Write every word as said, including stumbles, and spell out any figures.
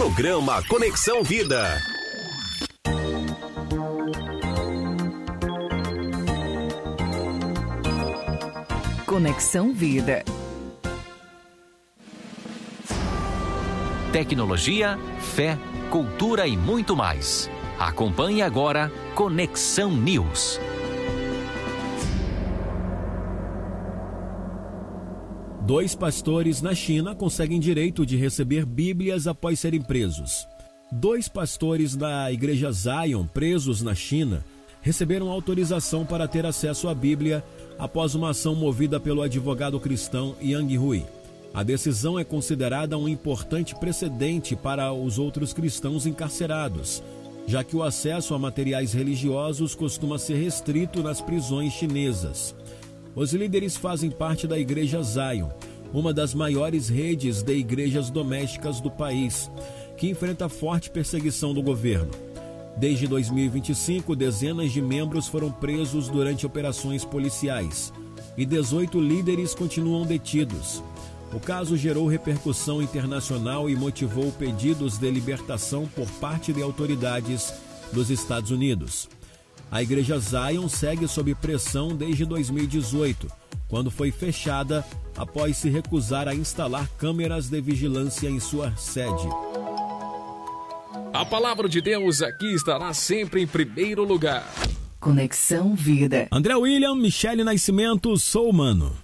Programa Conexão Vida. Conexão Vida. Tecnologia, fé, cultura e muito mais. Acompanhe agora Conexão News. Dois pastores na China conseguem direito de receber Bíblias após serem presos. Dois pastores da Igreja Zion, presos na China, receberam autorização para ter acesso à Bíblia após uma ação movida pelo advogado cristão Yang Hui. A decisão é considerada um importante precedente para os outros cristãos encarcerados, já que o acesso a materiais religiosos costuma ser restrito nas prisões chinesas. Os líderes fazem parte da Igreja Zion, uma das maiores redes de igrejas domésticas do país, que enfrenta forte perseguição do governo. Desde dois mil e vinte e cinco, dezenas de membros foram presos durante operações policiais e dezoito líderes continuam detidos. O caso gerou repercussão internacional e motivou pedidos de libertação por parte de autoridades dos Estados Unidos. A Igreja Zion segue sob pressão desde dois mil e dezoito, quando foi fechada após se recusar a instalar câmeras de vigilância em sua sede. A palavra de Deus aqui estará sempre em primeiro lugar. Conexão Vida. André William, Michele Nascimento, sou humano.